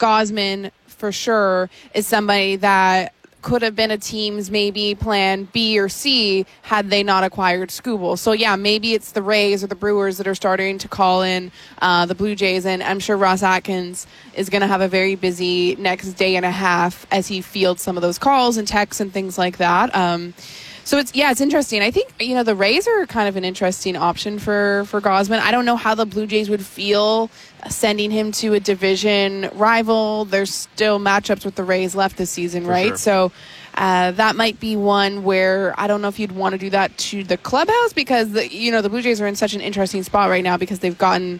Gausman, for sure, is somebody that could have been a team's maybe plan B or C had they not acquired Skubal. So, yeah, maybe it's the Rays or the Brewers that are starting to call in the Blue Jays, and I'm sure Ross Atkins is going to have a very busy next day and a half as he fields some of those calls and texts and things like that. So it's interesting. I think, the Rays are kind of an interesting option for Gausman. I don't know how the Blue Jays would feel sending him to a division rival. There's still matchups with the Rays left this season, right? Sure. So that might be one where I don't know if you'd want to do that to the clubhouse because, the Blue Jays are in such an interesting spot right now because they've gotten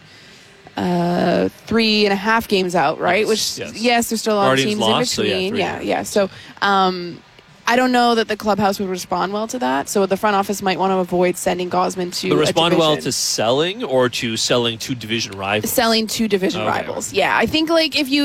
3.5 games out, right? Yes, there's still a lot of teams in between. So I don't know that the clubhouse would respond well to that. So the front office might want to avoid sending Gausman to but respond a division. well to selling or to selling to division rivals? Selling to division rivals. Yeah, I think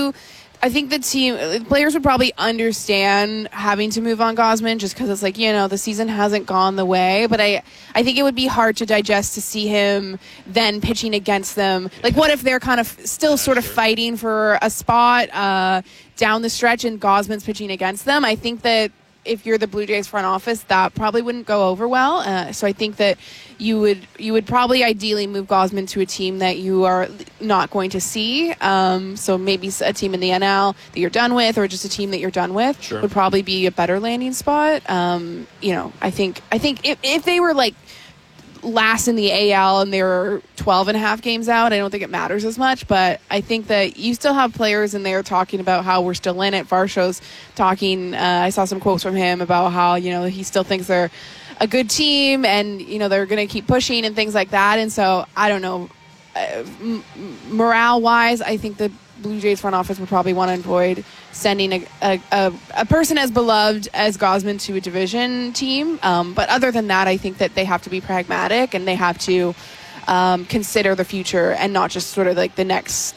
the players would probably understand having to move on Gausman just because it's the season hasn't gone the way. But I think it would be hard to digest to see him then pitching against them. What if they're kind of still sort of fighting for a spot down the stretch and Gausman's pitching against them? I think that if you're the Blue Jays front office, that probably wouldn't go over well. So I think that you would probably ideally move Gausman to a team that you are not going to see. So maybe a team in the NL that you're done with, or just a team that you're done with, would probably be a better landing spot. I think if they were last in the AL and they were 12.5 games out, I don't think it matters as much, but I think that you still have players in there talking about how we're still in it. Varsho's talking, I saw some quotes from him about how, he still thinks they're a good team and, they're going to keep pushing and things like that. And so, I don't know, morale-wise, I think the Blue Jays front office would probably want to avoid sending a person as beloved as Gausman to a division team. But other than that, I think that they have to be pragmatic and they have to consider the future and not just sort of the next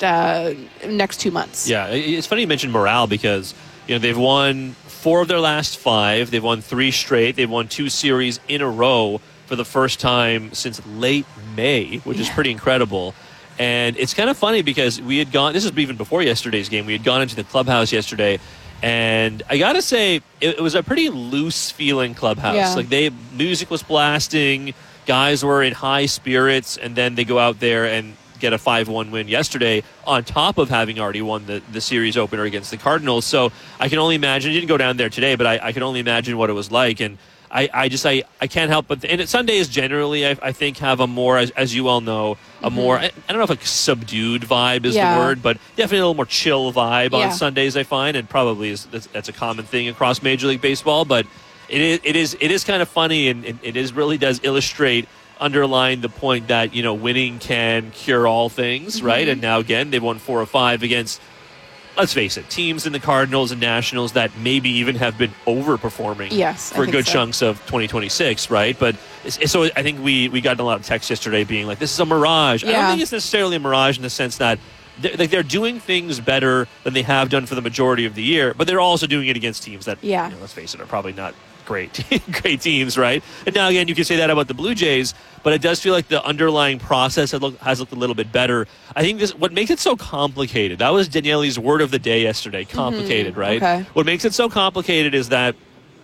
2 months. Yeah, it's funny you mentioned morale because they've won 4 of their last 5. They've won 3 straight. They've won 2 series in a row for the first time since late May, which is pretty incredible. And it's kind of funny because we had gone, this was even before yesterday's game, we had gone into the clubhouse yesterday, and I got to say, it was a pretty loose-feeling clubhouse. Yeah. Music was blasting, guys were in high spirits, and then they go out there and get a 5-1 win yesterday on top of having already won the series opener against the Cardinals. So I can only imagine, I didn't go down there today, but I can only imagine what it was like. And I can't help but, and Sundays generally, I think, have a more, as you all know, a more, I don't know if a subdued vibe is the word, but definitely a little more chill vibe on Sundays, I find, and probably that's a common thing across Major League Baseball, but it is kind of funny, and it really does underline the point that, winning can cure all things, right? And now, again, they've won 4 or 5 against, let's face it, teams in the Cardinals and Nationals that maybe even have been overperforming for good chunks of 2026, right? But so I think we got a lot of texts yesterday being like, this is a mirage. I don't think it's necessarily a mirage in the sense that they're doing things better than they have done for the majority of the year, but they're also doing it against teams that, let's face it, are probably not great teams, right? And now, again, you can say that about the Blue Jays, but it does feel like the underlying process has looked a little bit better. I think what makes it so complicated, that was Daniele's word of the day yesterday, complicated, right? Okay. What makes it so complicated is that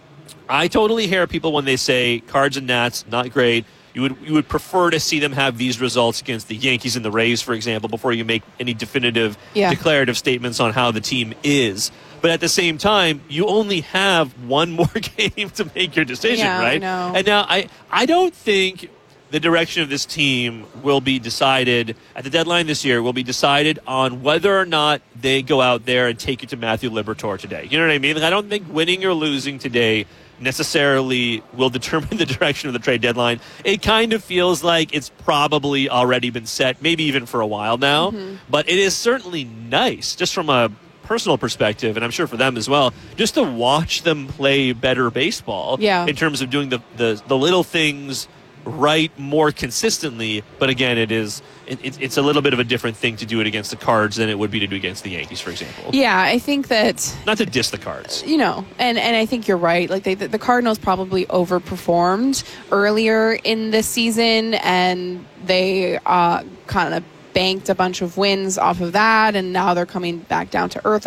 I totally hear people when they say Cards and Nats, not great. You would prefer to see them have these results against the Yankees and the Rays, for example, before you make any definitive, declarative statements on how the team is. But at the same time, you only have one more game to make your decision, right? I know. And now I don't think the direction of this team will be decided at the deadline this year, will be decided on whether or not they go out there and take it to Matthew Liberatore today. You know what I mean? I don't think winning or losing today necessarily will determine the direction of the trade deadline. It kind of feels like it's probably already been set, maybe even for a while now. But it is certainly nice, just from a personal perspective, and I'm sure for them as well, just to watch them play better baseball in terms of doing the little things right more consistently. But again, it's a little bit of a different thing to do it against the Cards than it would be to do against the Yankees, for example. Yeah, I think that, not to diss the Cards, and I think you're right. Like the Cardinals probably overperformed earlier in this season, and they kind of banked a bunch of wins off of that, and now they're coming back down to earth